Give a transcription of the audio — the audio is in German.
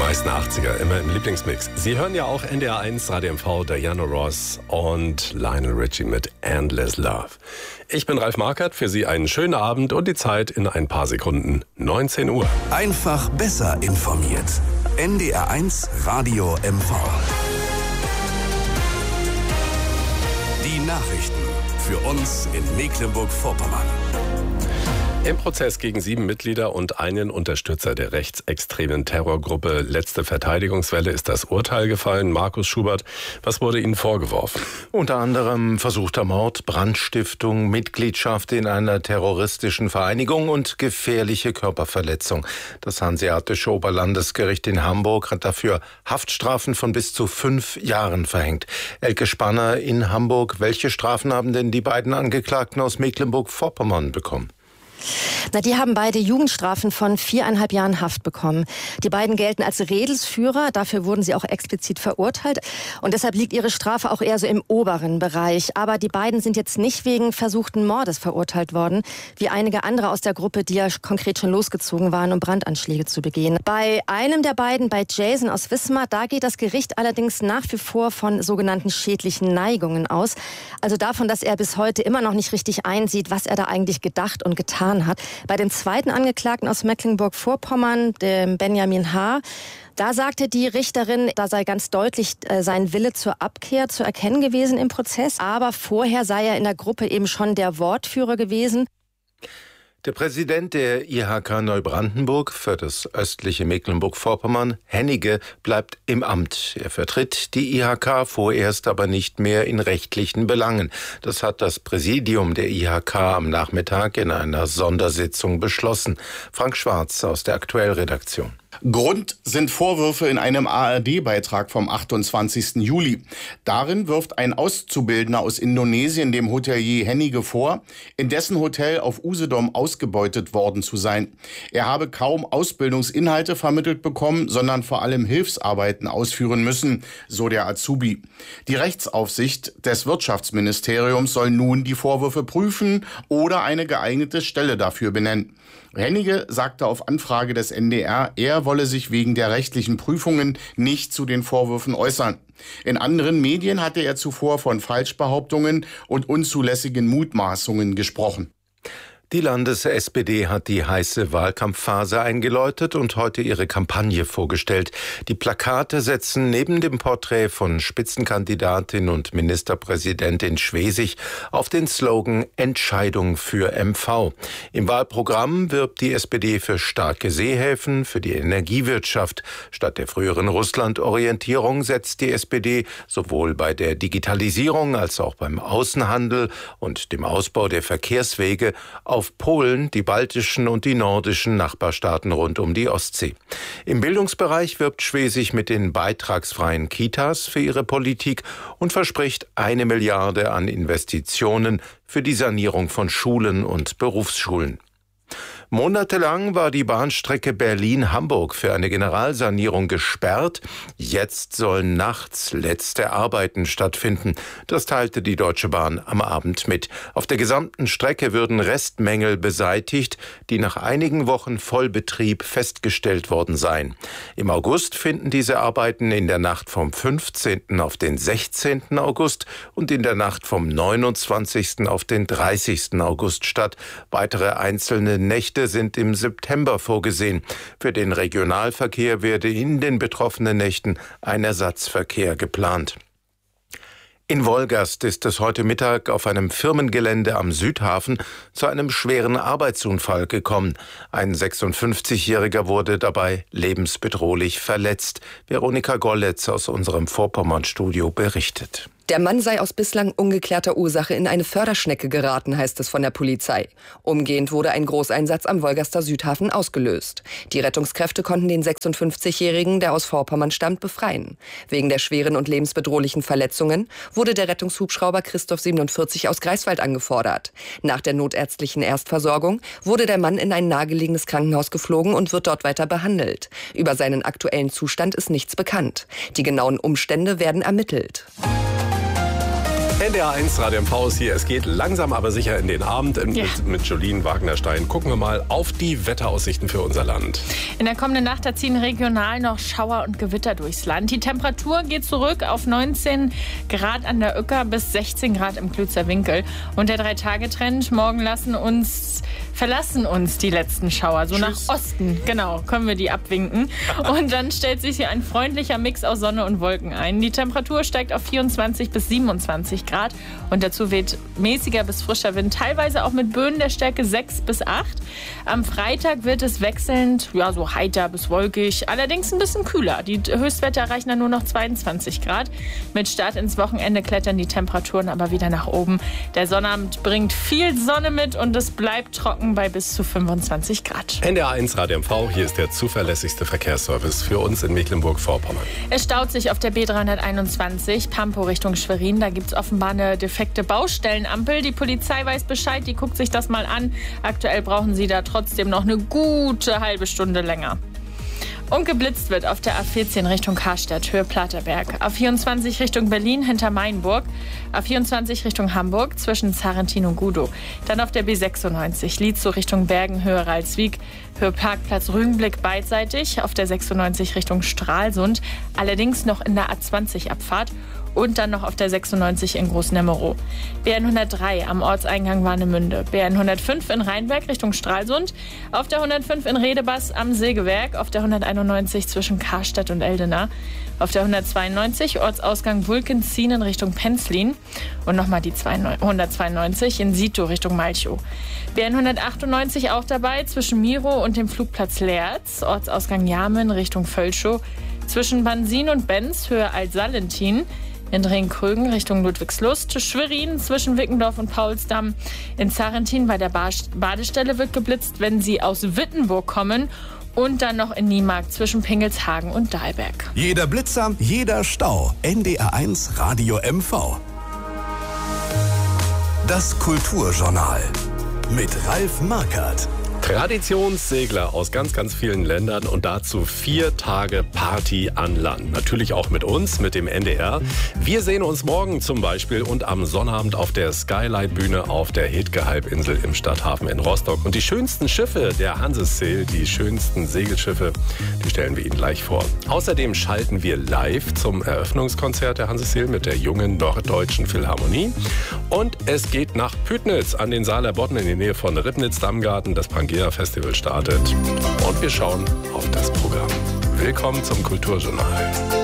meisten 80er, immer im Lieblingsmix. Sie hören ja auch NDR 1, Radio MV, Diana Ross und Lionel Richie mit Endless Love. Ich bin Ralf Markert, für Sie einen schönen Abend und die Zeit in ein paar Sekunden, 19 Uhr. Einfach besser informiert. NDR 1, Radio MV. Die Nachrichten für uns in Mecklenburg-Vorpommern. Im Prozess gegen 7 Mitglieder und einen Unterstützer der rechtsextremen Terrorgruppe Letzte Verteidigungswelle ist das Urteil gefallen. Markus Schubert, was wurde Ihnen vorgeworfen? Unter anderem versuchter Mord, Brandstiftung, Mitgliedschaft in einer terroristischen Vereinigung und gefährliche Körperverletzung. Das Hanseatische Oberlandesgericht in Hamburg hat dafür Haftstrafen von bis zu 5 Jahren verhängt. Elke Spanner in Hamburg. Welche Strafen haben denn die beiden Angeklagten aus Mecklenburg-Vorpommern bekommen? Die haben beide Jugendstrafen von 4,5 Jahren Haft bekommen. Die beiden gelten als Redelsführer, dafür wurden sie auch explizit verurteilt. Und deshalb liegt ihre Strafe auch eher so im oberen Bereich. Aber die beiden sind jetzt nicht wegen versuchten Mordes verurteilt worden, wie einige andere aus der Gruppe, die ja konkret schon losgezogen waren, um Brandanschläge zu begehen. Bei einem der beiden, bei Jason aus Wismar, da geht das Gericht allerdings nach wie vor von sogenannten schädlichen Neigungen aus. Also davon, dass er bis heute immer noch nicht richtig einsieht, was er da eigentlich gedacht und getan hat. Bei dem zweiten Angeklagten aus Mecklenburg-Vorpommern, dem Benjamin H., da sagte die Richterin, da sei ganz deutlich sein Wille zur Abkehr zu erkennen gewesen im Prozess. Aber vorher sei er in der Gruppe eben schon der Wortführer gewesen. Der Präsident der IHK Neubrandenburg für das östliche Mecklenburg-Vorpommern, Hennige, bleibt im Amt. Er vertritt die IHK vorerst aber nicht mehr in rechtlichen Belangen. Das hat das Präsidium der IHK am Nachmittag in einer Sondersitzung beschlossen. Frank Schwarz aus der Aktuellredaktion. Grund sind Vorwürfe in einem ARD-Beitrag vom 28. Juli. Darin wirft ein Auszubildender aus Indonesien dem Hotelier Hennige vor, in dessen Hotel auf Usedom ausgebeutet worden zu sein. Er habe kaum Ausbildungsinhalte vermittelt bekommen, sondern vor allem Hilfsarbeiten ausführen müssen, so der Azubi. Die Rechtsaufsicht des Wirtschaftsministeriums soll nun die Vorwürfe prüfen oder eine geeignete Stelle dafür benennen. Hennige sagte auf Anfrage des NDR, er wolle sich wegen der rechtlichen Prüfungen nicht zu den Vorwürfen äußern. In anderen Medien hatte er zuvor von Falschbehauptungen und unzulässigen Mutmaßungen gesprochen. Die Landes-SPD hat die heiße Wahlkampfphase eingeläutet und heute ihre Kampagne vorgestellt. Die Plakate setzen neben dem Porträt von Spitzenkandidatin und Ministerpräsidentin Schwesig auf den Slogan Entscheidung für MV. Im Wahlprogramm wirbt die SPD für starke Seehäfen, für die Energiewirtschaft. Statt der früheren Russland-Orientierung setzt die SPD sowohl bei der Digitalisierung als auch beim Außenhandel und dem Ausbau der Verkehrswege auf Polen, die baltischen und die nordischen Nachbarstaaten rund um die Ostsee. Im Bildungsbereich wirbt Schwesig mit den beitragsfreien Kitas für ihre Politik und verspricht 1 Milliarde an Investitionen für die Sanierung von Schulen und Berufsschulen. Monatelang war die Bahnstrecke Berlin-Hamburg für eine Generalsanierung gesperrt. Jetzt sollen nachts letzte Arbeiten stattfinden. Das teilte die Deutsche Bahn am Abend mit. Auf der gesamten Strecke würden Restmängel beseitigt, die nach einigen Wochen Vollbetrieb festgestellt worden seien. Im August finden diese Arbeiten in der Nacht vom 15. auf den 16. August und in der Nacht vom 29. auf den 30. August statt. Weitere einzelne Nächte sind im September vorgesehen. Für den Regionalverkehr werde in den betroffenen Nächten ein Ersatzverkehr geplant. In Wolgast ist es heute Mittag auf einem Firmengelände am Südhafen zu einem schweren Arbeitsunfall gekommen. Ein 56-Jähriger wurde dabei lebensbedrohlich verletzt. Veronika Golletz aus unserem Vorpommern-Studio berichtet. Der Mann sei aus bislang ungeklärter Ursache in eine Förderschnecke geraten, heißt es von der Polizei. Umgehend wurde ein Großeinsatz am Wolgaster Südhafen ausgelöst. Die Rettungskräfte konnten den 56-Jährigen, der aus Vorpommern stammt, befreien. Wegen der schweren und lebensbedrohlichen Verletzungen wurde der Rettungshubschrauber Christoph 47 aus Greifswald angefordert. Nach der notärztlichen Erstversorgung wurde der Mann in ein nahegelegenes Krankenhaus geflogen und wird dort weiter behandelt. Über seinen aktuellen Zustand ist nichts bekannt. Die genauen Umstände werden ermittelt. NDR 1 Radio MV ist hier. Es geht langsam aber sicher in den Abend. Mit Jolien Wagnerstein gucken wir mal auf die Wetteraussichten für unser Land. In der kommenden Nacht da ziehen regional noch Schauer und Gewitter durchs Land. Die Temperatur geht zurück auf 19 Grad an der Uecker bis 16 Grad im Klützer Winkel. Und der 3-Tage-Trend, morgen verlassen uns die letzten Schauer. So nach Osten, genau, können wir die abwinken. Und dann stellt sich hier ein freundlicher Mix aus Sonne und Wolken ein. Die Temperatur steigt auf 24 bis 27 Grad. Und dazu weht mäßiger bis frischer Wind, teilweise auch mit Böen der Stärke 6 bis 8. Am Freitag wird es wechselnd, so heiter bis wolkig, allerdings ein bisschen kühler. Die Höchstwerte erreichen dann nur noch 22 Grad. Mit Start ins Wochenende klettern die Temperaturen aber wieder nach oben. Der Sonnabend bringt viel Sonne mit und es bleibt trocken bei bis zu 25 Grad. NDR 1 Radio MV, hier ist der zuverlässigste Verkehrsservice für uns in Mecklenburg-Vorpommern. Es staut sich auf der B321 Pampo Richtung Schwerin. Da gibt es offenbar eine defekte Baustellenampel. Die Polizei weiß Bescheid, die guckt sich das mal an. Aktuell brauchen sie da trotzdem noch eine gute halbe Stunde länger. Und geblitzt wird auf der A14 Richtung Karstadt, Höhe Platerberg. A24 Richtung Berlin hinter Mainburg. A24 Richtung Hamburg zwischen Zarentin und Gudow. Dann auf der B96 Lietzow Richtung Bergen, Höhe Ralswiek. Höhe Parkplatz Rügenblick beidseitig. Auf der 96 Richtung Stralsund. Allerdings noch in der A20-Abfahrt. Und dann noch auf der 96 in Großnemmerow. BN 103 am Ortseingang Warnemünde. BN 105 in Rheinberg Richtung Stralsund. Auf der 105 in Redebass am Sägewerk. Auf der 191 zwischen Karstadt und Eldena. Auf der 192 Ortsausgang Wulkenzien in Richtung Penzlin. Und nochmal die 192 in Sito Richtung Malchow. BN 198 auch dabei zwischen Miro und dem Flugplatz Leerz. Ortsausgang Jamen Richtung Völschow. Zwischen Bansin und Benz Höhe Altsalentin. In Drenkrögen Richtung Ludwigslust, Schwerin zwischen Wickendorf und Paulsdamm. In Zarentin bei der Badestelle wird geblitzt, wenn Sie aus Wittenburg kommen. Und dann noch in Niemark zwischen Pingelshagen und Dahlberg. Jeder Blitzer, jeder Stau. NDR 1 Radio MV. Das Kulturjournal mit Ralf Markert. Traditionssegler aus ganz, ganz vielen Ländern und dazu 4 Tage Party an Land. Natürlich auch mit uns, mit dem NDR. Wir sehen uns morgen zum Beispiel und am Sonnabend auf der Skylight-Bühne auf der Hetke-Halbinsel im Stadthafen in Rostock. Und die schönsten Schiffe der Hanseseel, die schönsten Segelschiffe, die stellen wir Ihnen gleich vor. Außerdem schalten wir live zum Eröffnungskonzert der Hanseseel mit der jungen Norddeutschen Philharmonie. Und es geht nach Pütnitz an den Saaler Bodden in die Nähe von Ribnitz-Dammgarten. Das Pangea-Festival startet und wir schauen auf das Programm. Willkommen zum Kulturjournal.